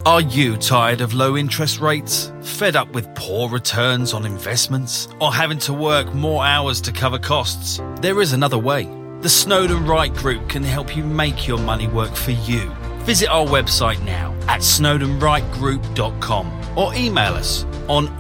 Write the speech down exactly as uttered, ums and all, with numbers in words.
Are you tired of low interest rates? Fed up with poor returns on investments? Or having to work more hours to cover costs? There is another way. The Snowden Wright Group can help you make your money work for you. Visit our website now at snowden wright group dot com or email us on